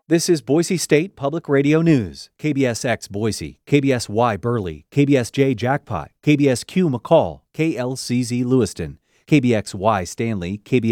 This is Boise State Public Radio News. KBSX Boise, KBSY Burley, KBSJ Jackpot, KBSQ McCall, KLCZ Lewiston, KBXY Stanley, KBS